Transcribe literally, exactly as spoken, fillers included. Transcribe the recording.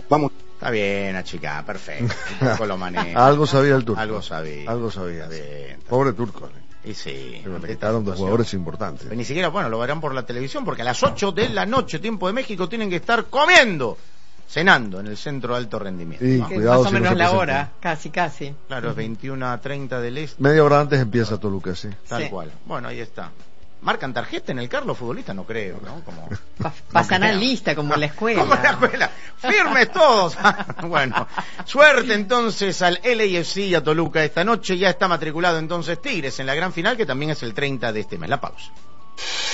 Vamos. Está bien, la chica, perfecto. Un poco lo maneja. Algo sabía el turco. Algo sabía. Algo sabía. Está bien, está Pobre turco. Y sí. Le quitaron dos jugadores importantes. Pero ni siquiera, bueno, lo verán por la televisión, porque a las ocho de la noche, tiempo de México, tienen que estar comiendo, cenando en el centro de alto rendimiento. Y ¿no? cuidado, más o si menos no se la presenta. hora, casi, casi. Claro, es veintiuna a treinta del este. Media hora antes empieza Toluca, sí. Tal Sí. cual. Bueno, ahí está. ¿Marcan tarjeta en el carro futbolista? No creo, ¿no? Como... Pa- pasan no a creo. lista, como en la escuela. Como en la escuela. Firmes todos. Bueno, suerte entonces al L A F C y a Toluca esta noche. Ya está matriculado entonces Tigres en la gran final, que también es el treinta de este mes. La pausa.